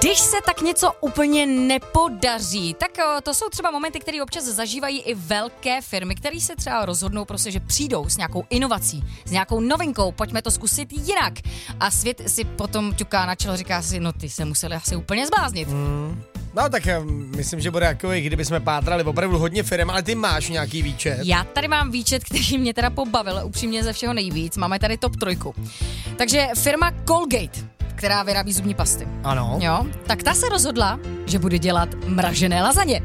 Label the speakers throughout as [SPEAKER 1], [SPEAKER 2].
[SPEAKER 1] Když se tak něco úplně nepodaří, tak to jsou třeba momenty, které občas zažívají i velké firmy, které se třeba rozhodnou prostě, že přijdou s nějakou inovací, s nějakou novinkou, pojďme to zkusit jinak. A svět si potom ťuká na čelo, říká si, no ty se museli asi úplně zbláznit.
[SPEAKER 2] No tak myslím, že bude takový, kdybychom pátrali opravdu hodně firem, ale ty máš nějaký výčet.
[SPEAKER 1] Já tady mám výčet, který mě teda pobavil upřímně ze všeho nejvíc. Máme tady top 3. Takže firma Colgate, která vyrábí zubní pasty.
[SPEAKER 2] Ano.
[SPEAKER 1] Jo, tak ta se rozhodla, že bude dělat mražené lazaně.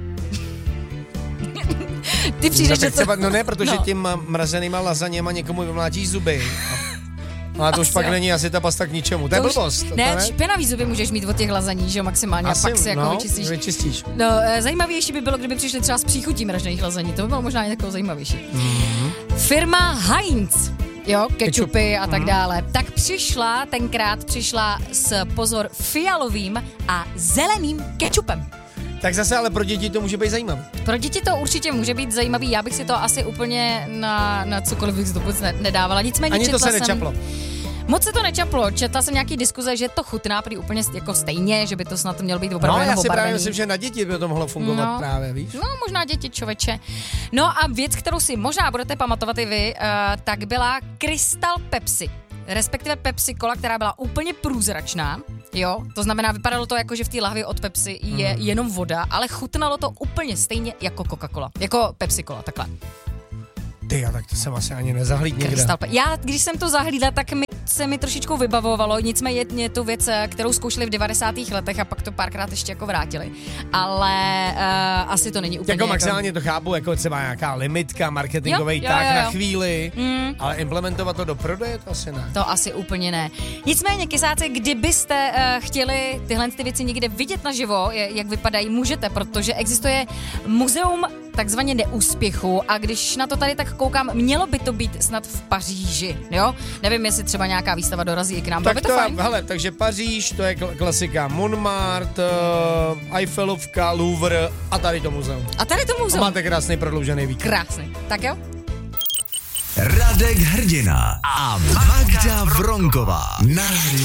[SPEAKER 1] Ty přijdeš, že to...
[SPEAKER 2] třeba, no ne, protože tím mrazenýma lazaněma někomu vymlátíš zuby. Ale to už pak není asi ta pasta k ničemu. To je blbost.
[SPEAKER 1] Ne, špinavý zuby můžeš mít od těch lazaní, že jo, maximálně.
[SPEAKER 2] Asi,
[SPEAKER 1] a pak si jako
[SPEAKER 2] vyčistíš.
[SPEAKER 1] No, zajímavější by bylo, kdyby přišli třeba s příchutí mražených lazaní. To by bylo možná i takovou zajímavější. Firma Heinz, jo, kečupy a tak dále. Tak tenkrát přišla s, pozor, fialovým a zeleným kečupem.
[SPEAKER 2] Tak zase ale pro děti to může být zajímavý.
[SPEAKER 1] Pro děti to určitě může být zajímavý, já bych si to asi úplně na cokoliv bych si to vůbec nedávala. Nicméně
[SPEAKER 2] ani to se nečaplo.
[SPEAKER 1] Moc se to nečaplo, četla jsem nějaký diskuze, že to chutná prý úplně jako stejně, že by to snad mělo být opravdu
[SPEAKER 2] jenom
[SPEAKER 1] obarvený.
[SPEAKER 2] No já si právě myslím, že na děti by to mohlo fungovat právě, víš?
[SPEAKER 1] No možná děti, člověče. No a věc, kterou si možná budete pamatovat i vy, tak byla Crystal Pepsi. Respektive Pepsi Cola, která byla úplně průzračná, jo, to znamená, vypadalo to jako, že v té lahvi od Pepsi je jenom voda, ale chutnalo to úplně stejně jako Coca-Cola, jako Pepsi Cola, takhle.
[SPEAKER 2] Ty, tak to jsem asi ani nezahlídl někde.
[SPEAKER 1] Já, když jsem to zahlídla, tak se mi trošičku vybavovalo, nicméně je to věc, kterou zkoušeli v 90. letech a pak to párkrát ještě jako vrátili. Ale asi to není úplně
[SPEAKER 2] jako maximálně to chápu, jako třeba nějaká limitka marketingovej jo. Na chvíli, ale implementovat to do prodeje, to asi ne.
[SPEAKER 1] To asi úplně ne. Nicméně, kysáci, kdybyste chtěli tyhle ty věci někde vidět naživo, jak vypadají, můžete, protože existuje muzeum takzvaně neúspěchu a když na to tady tak koukám, mělo by to být snad v Paříži, jo? Nevím, jestli třeba nějaká výstava dorazí i k nám.
[SPEAKER 2] Tak to fajn. Hele, takže Paříž, to je klasika Montmartre, Eiffelovka, Louvre a tady to muzeum. A máte krásný prodloužený víkend.
[SPEAKER 1] Krásný. Tak jo?
[SPEAKER 3] Radek Hrdina a Magda Vronková na